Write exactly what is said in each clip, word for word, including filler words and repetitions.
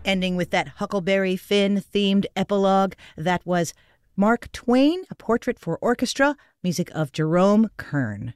Ending with that Huckleberry Finn-themed epilogue, that was Mark Twain, A Portrait for Orchestra, music of Jerome Kern.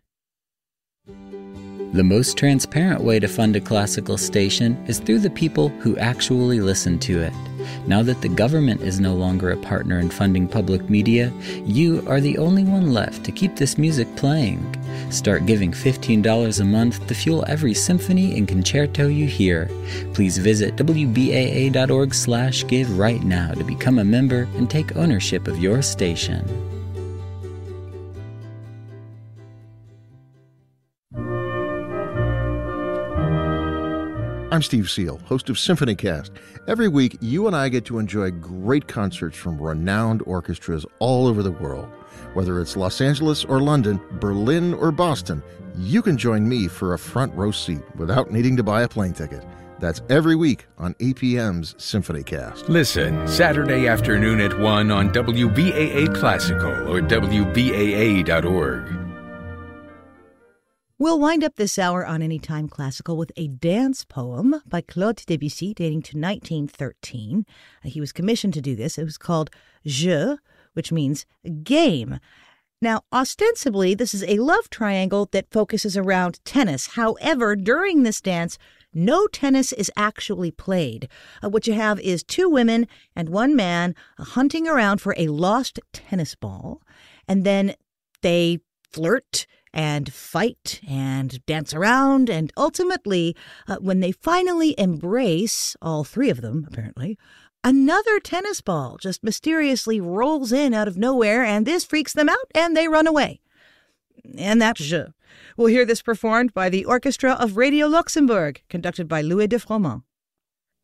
The most transparent way to fund a classical station is through the people who actually listen to it. Now that the government is no longer a partner in funding public media, you are the only one left to keep this music playing. Start giving fifteen dollars a month to fuel every symphony and concerto you hear. Please visit W B A A dot org slash give right now to become a member and take ownership of your station. I'm Steve Seal, host of SymphonyCast. Every week, you and I get to enjoy great concerts from renowned orchestras all over the world. Whether it's Los Angeles or London, Berlin or Boston, you can join me for a front row seat without needing to buy a plane ticket. That's every week on A P M's SymphonyCast. Listen Saturday afternoon at one on W B A A Classical or W B A A dot org. We'll wind up this hour on Anytime Classical with a dance poem by Claude Debussy dating to nineteen thirteen. He was commissioned to do this. It was called Jeu, which means game. Now, ostensibly, this is a love triangle that focuses around tennis. However, during this dance, no tennis is actually played. Uh, what you have is two women and one man uh, hunting around for a lost tennis ball, and then they flirt and fight and dance around, and ultimately, uh, when they finally embrace, all three of them, apparently, another tennis ball just mysteriously rolls in out of nowhere, and this freaks them out, and they run away. And that's Jeu. We'll hear this performed by the Orchestra of Radio Luxembourg, conducted by Louis de Froment.